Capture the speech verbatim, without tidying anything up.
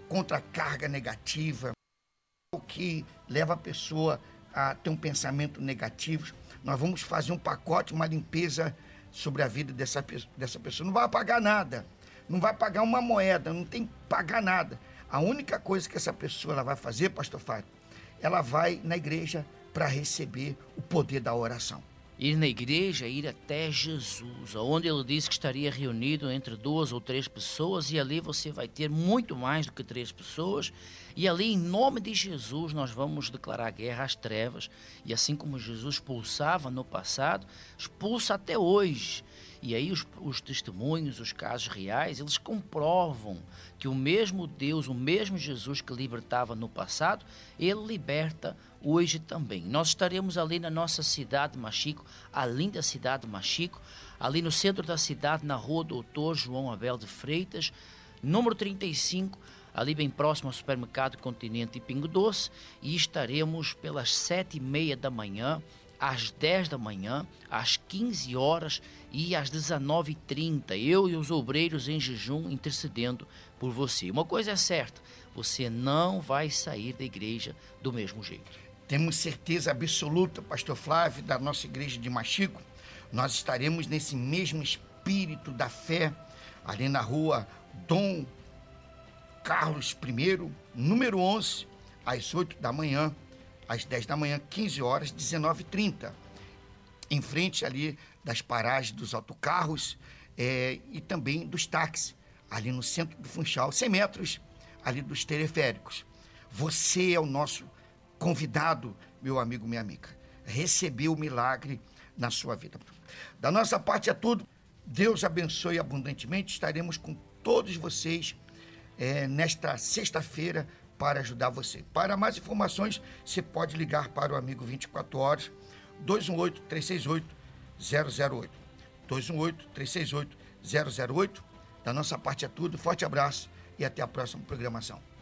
contra a carga negativa, o que leva a pessoa a ter um pensamento negativo. Nós vamos fazer um pacote, uma limpeza sobre a vida dessa, dessa pessoa. Não vai pagar nada, não vai pagar uma moeda, não tem que pagar nada. A única coisa que essa pessoa ela vai fazer, pastor Fábio, ela vai na igreja para receber o poder da oração. Ir na igreja, ir até Jesus, onde ele disse que estaria reunido entre duas ou três pessoas, e ali você vai ter muito mais do que três pessoas, e ali em nome de Jesus nós vamos declarar guerra às trevas, e assim como Jesus expulsava no passado, expulsa até hoje. E aí os, os testemunhos, os casos reais, eles comprovam que o mesmo Deus, o mesmo Jesus que libertava no passado, ele liberta hoje também. Nós estaremos ali na nossa cidade de Machico, a linda cidade de Machico, ali no centro da cidade, na rua Doutor João Abel de Freitas, número trinta e cinco, ali bem próximo ao supermercado Continente e Pingo Doce, e estaremos pelas sete e meia da manhã, às dez da manhã, às quinze horas e às dezenove e trinta, eu e os obreiros em jejum intercedendo por você. Uma coisa é certa, você não vai sair da igreja do mesmo jeito. Temos certeza absoluta, pastor Flávio, da nossa igreja de Machico, nós estaremos nesse mesmo espírito da fé, ali na rua Dom Carlos I, número onze, às oito da manhã, às dez da manhã, quinze horas, dezenove e trinta, em frente ali das paragens dos autocarros é, e também dos táxis, ali no centro do Funchal, cem metros ali dos teleféricos. Você é o nosso convidado, meu amigo, minha amiga, receber o milagre na sua vida. Da nossa parte é tudo. Deus abençoe abundantemente. Estaremos com todos vocês é, nesta sexta-feira para ajudar você. Para mais informações, você pode ligar para o Amigo vinte e quatro horas, dois um oito, três seis oito, zero zero oito. dois um oito, três seis oito, zero zero oito. Da nossa parte é tudo. Forte abraço e até a próxima programação.